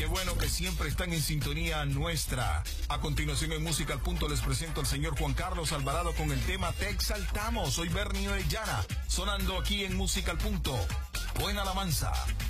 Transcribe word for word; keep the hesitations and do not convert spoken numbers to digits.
bueno que siempre están en sintonía nuestra. A continuación en Música al Punto les presento al señor Juan Carlos Alvarado con el tema Te Exaltamos. Soy Bernie Orellana, sonando aquí en Música al Punto. Buena alabanza.